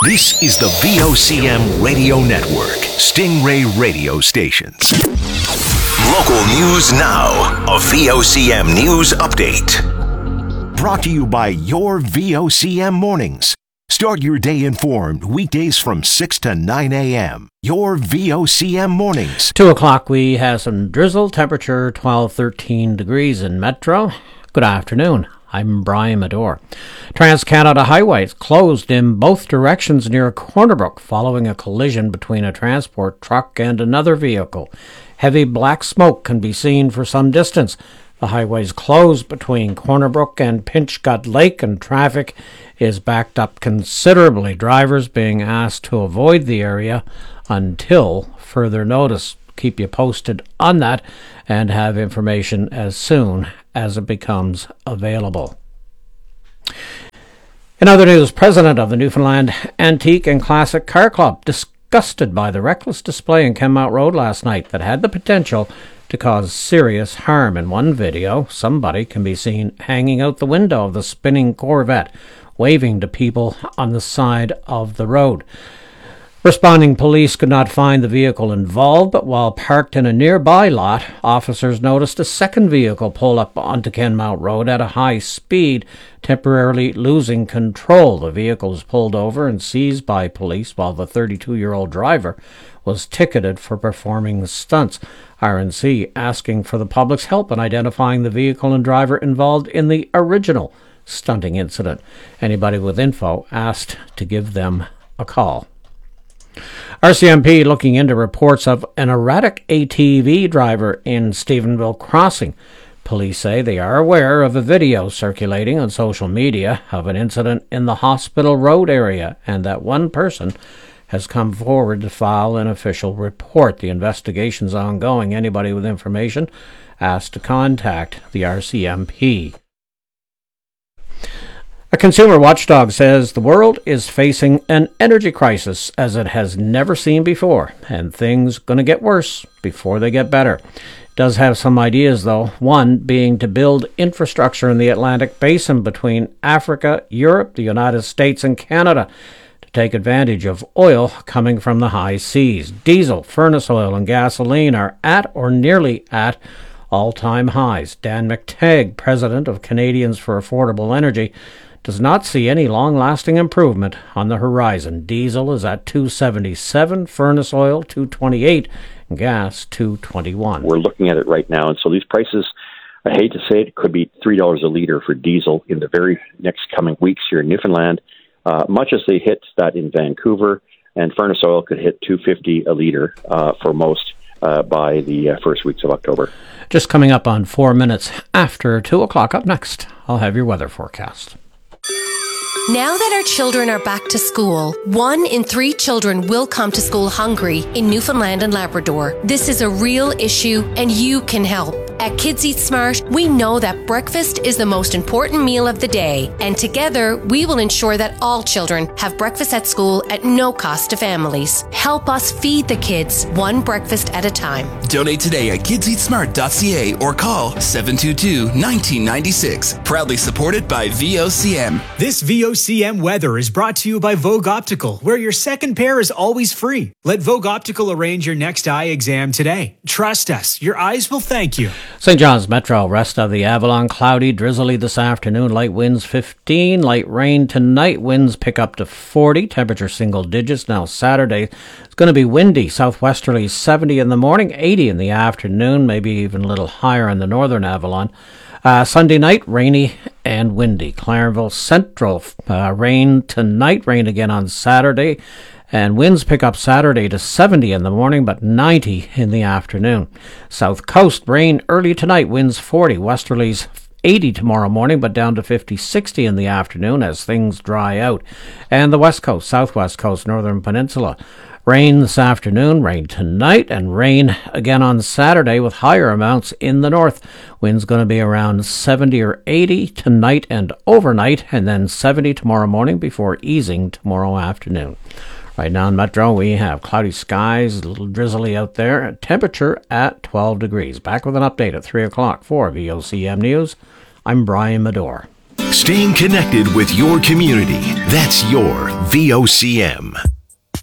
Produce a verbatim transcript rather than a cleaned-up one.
This is the V O C M Radio Network, Stingray Radio Stations. Local news now, a V O C M News Update. Brought to you by your V O C M Mornings. Start your day informed weekdays from six to nine a.m. Your V O C M Mornings. Two o'clock, we have some drizzle, temperature twelve, thirteen degrees in Metro. Good afternoon. I'm Brian Medore. Trans-Canada Highways closed in both directions near Corner Brook following a collision between a transport truck and another vehicle. Heavy black smoke can be seen for some distance. The highways closed between Corner Brook and Pinchgut Lake, and traffic is backed up considerably. Drivers being asked to avoid the area until further notice. Keep you posted on that and have information as soon as it becomes available. In other news, President of the Newfoundland Antique and Classic Car Club disgusted by the reckless display in Kenmount Road last night that had the potential to cause serious harm. In one video, somebody can be seen hanging out the window of the spinning Corvette, waving to people on the side of the road. Responding police could not find the vehicle involved, but while parked in a nearby lot, officers noticed a second vehicle pull up onto Kenmount Road at a high speed, temporarily losing control. The vehicle was pulled over and seized by police, while the thirty-two-year-old driver was ticketed for performing stunts. R N C asking for the public's help in identifying the vehicle and driver involved in the original stunting incident. Anybody with info asked to give them a call. R C M P looking into reports of an erratic A T V driver in Stephenville Crossing. Police say they are aware of a video circulating on social media of an incident in the Hospital Road area, and that one person has come forward to file an official report. The investigation is ongoing. Anybody with information asked to contact the R C M P. A consumer watchdog says the world is facing an energy crisis as it has never seen before, and things going to get worse before they get better. It does have some ideas, though, one being to build infrastructure in the Atlantic Basin between Africa, Europe, the United States, and Canada to take advantage of oil coming from the high seas. Diesel, furnace oil, and gasoline are at or nearly at all-time highs. Dan McTagg, president of Canadians for Affordable Energy, does not see any long-lasting improvement on the horizon. Diesel is at two seventy-seven, furnace oil two twenty-eight, and gas two twenty-one. We're looking at it right now, and so these prices, I hate to say it, could be three dollars a litre for diesel in the very next coming weeks here in Newfoundland, uh, much as they hit that in Vancouver, and furnace oil could hit two fifty a litre uh, for most uh, by the uh, first weeks of October. Just coming up on four minutes after two o'clock. Up next, I'll have your weather forecast. Now that our children are back to school, one in three children will come to school hungry in Newfoundland and Labrador. This is a real issue, and you can help. At Kids Eat Smart, we know that breakfast is the most important meal of the day, and together we will ensure that all children have breakfast at school at no cost to families. Help us feed the kids one breakfast at a time. Donate today at kids eat smart dot c a or call seven two two, one nine nine six. Proudly supported by V O C M. This V O C M weather is brought to you by Vogue Optical, where your second pair is always free. Let Vogue Optical arrange your next eye exam today. Trust us, your eyes will thank you. Saint John's Metro, rest of the Avalon, cloudy, drizzly this afternoon, light winds fifteen, light rain tonight, winds pick up to forty, temperature single digits. Now Saturday, it's going to be windy, southwesterly seventy in the morning, eighty in the afternoon, maybe even a little higher in the northern Avalon. Uh, Sunday night, rainy and windy. Clarenville Central, uh, rain tonight, rain again on Saturday. And winds pick up Saturday to seventy in the morning, but ninety in the afternoon. South Coast, rain early tonight, winds forty. Westerlies eighty tomorrow morning, but down to fifty, sixty in the afternoon as things dry out. And the West Coast, Southwest Coast, Northern Peninsula. Rain this afternoon, rain tonight, and rain again on Saturday with higher amounts in the north. Winds going to be around seventy or eighty tonight and overnight, and then seventy tomorrow morning before easing tomorrow afternoon. Right now in Metro, we have cloudy skies, a little drizzly out there, temperature at twelve degrees. Back with an update at three o'clock for V O C M News. I'm Brian Medore. Staying connected with your community. That's your V O C M.